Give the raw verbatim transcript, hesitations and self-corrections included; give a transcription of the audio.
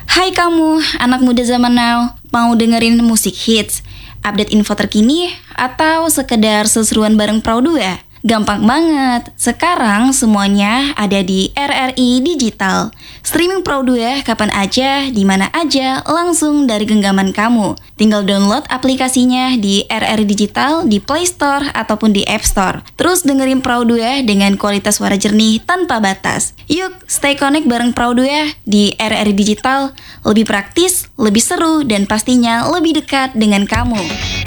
Hai kamu, anak muda zaman now, mau dengerin musik hits, update info terkini, atau sekedar seseruan bareng Pro dua? Gampang banget, sekarang semuanya ada di R R I Digital. Streaming Pro dua kapan aja, di mana aja, langsung dari genggaman kamu. Tinggal download aplikasinya di R R I Digital di Play Store ataupun di App Store. Terus dengerin Pro dua dengan kualitas suara jernih tanpa batas. Yuk, stay connect bareng Pro dua di R R I Digital. Lebih praktis, lebih seru, dan pastinya lebih dekat dengan kamu.